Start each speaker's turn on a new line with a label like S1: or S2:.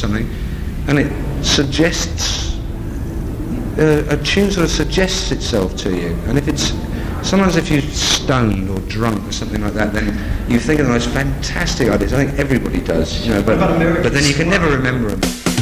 S1: something, and it suggests, a tune sort of suggests itself to you. And if it's, sometimes if you're stoned or drunk or something like that, then you think of the most fantastic ideas. I think everybody does, you know, but then you can never remember them.